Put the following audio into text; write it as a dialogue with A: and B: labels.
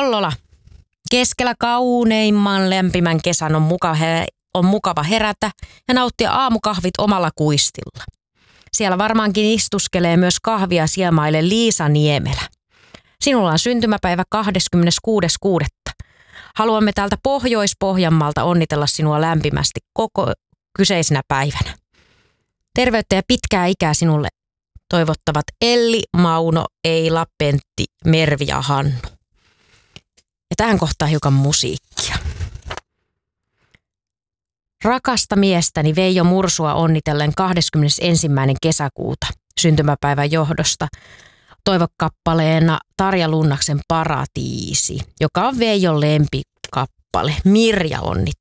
A: Hollola. Keskellä kauneimman lämpimän kesän on mukava herätä ja nauttia aamukahvit omalla kuistilla. Siellä varmaankin istuskelee myös kahvia siemaille Liisa Niemelä. Sinulla on syntymäpäivä 26.6. Haluamme täältä Pohjois-Pohjanmaalta onnitella sinua lämpimästi koko kyseisenä päivänä. Terveyttä ja pitkää ikää sinulle toivottavat Elli, Mauno, Eila, Pentti, Mervi ja Hannu. Ja tähän kohtaan hiukan musiikkia. Rakasta miestäni Veijo Mursua onnitellen 21. kesäkuuta syntymäpäivän johdosta toivokappaleena Tarja Lunnaksen Paratiisi, joka on Veijon lempikappale. Mirja onnittelee.